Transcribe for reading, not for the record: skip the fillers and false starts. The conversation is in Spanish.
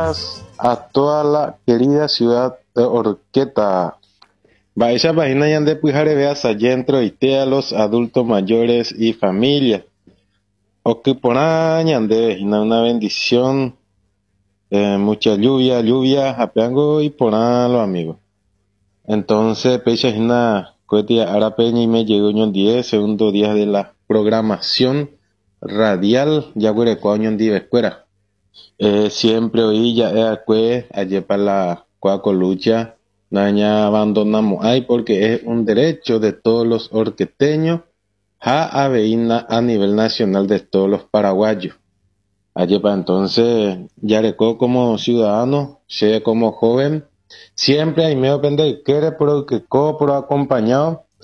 días a toda la querida ciudad de Orqueta. Esa página ya de Pujarevea Sayentro y a los adultos mayores y familia. O que por de una bendición, mucha lluvia, apeango y por los amigos. Entonces, pecha es una cuetia arapeña y me llegó en 10 segundo día de la programación radial, ya huele coño en escuela. Siempre oí ya ayer para la cuacolucha, naña abandonamos ahí porque es un derecho de todos los orqueteños a nivel nacional de todos los paraguayos. Ayer para entonces, ya recó como ciudadano, sea como joven, siempre hay medio depende de qué pero que copro acompañado,